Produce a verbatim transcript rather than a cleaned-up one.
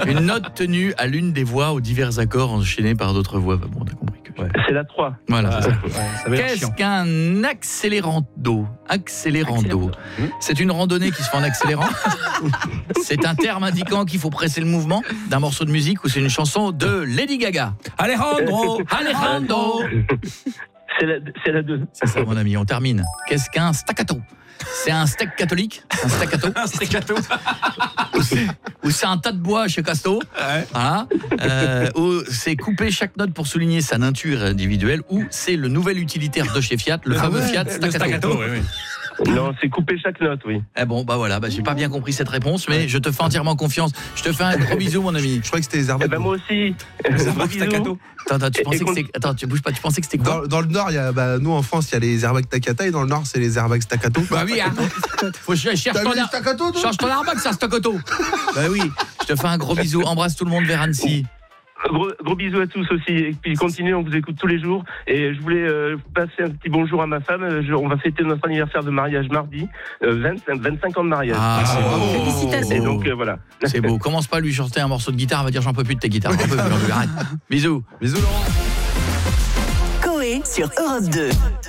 Une note tenue à l'une des voix aux divers accords enchaînés par d'autres voix. Bon, t'as compris que... Ouais. C'est la trois. Voilà, Ah, c'est ça. ouais, ça va être Qu'est-ce chiant. qu'un accélérando? Accélérando. Accélérando. C'est une randonnée qui se fait en accélérant. C'est un terme indiquant qu'il faut presser le mouvement d'un morceau de musique ou c'est une chanson de Lady Gaga? Alejandro Alejandro. C'est la, c'est la deux. C'est ça, mon ami, on termine. Qu'est-ce qu'un staccato? C'est un steak catholique? Un staccato? Un staccato. Ou c'est, ou c'est un tas de bois chez Casto? Ouais. Voilà. Euh, ou c'est couper chaque note pour souligner sa nature individuelle, ou c'est le nouvel utilitaire de chez Fiat, le fameux ouais, Fiat le staccato. staccato, oui, oui. Non, c'est couper chaque note, oui. Eh bon, bah voilà, bah j'ai pas bien compris cette réponse, mais je te fais entièrement confiance. Je te fais un gros bisou, mon ami. Je crois que c'était les Eh airbags. ben moi aussi. Ça Gros va, bisous. staccato. Attends, attends, tu Et- pensais et que c'était... Attends, tu bouges pas, tu pensais que c'était quoi? Dans, dans le nord, il y a, bah, nous en France, il y a les airbags Takata et dans le nord, c'est les airbags Staccato. Bah oui, hein. Faut que je cherche T'as ton, mis ar- Staccato, toi change ton airbag, ça, staccato. Bah oui, je te fais un gros bisou. Embrasse tout le monde vers Annecy. Gros, gros bisous à tous aussi. Et puis continuez, on vous écoute tous les jours. Et je voulais euh, passer un petit bonjour à ma femme. Je- on va fêter notre anniversaire de mariage mardi. Euh, vingt-cinq, vingt-cinq ans de mariage. Ah, c'est beau. Félicitations. Et donc euh, voilà. C'est beau. Commence pas à lui chanter un morceau de guitare, elle va dire j'en peux plus de tes guitares. J'en peux plus, j'en peux plus. Arrête. Bisous. Bisous Laurent. Coé sur Europe deux.